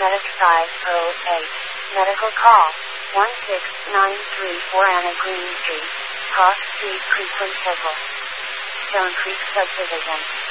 Medic 508. Medical call 16934 Anna Green Street, Cross Street, Creekland Circle, Stone Creek Subdivision.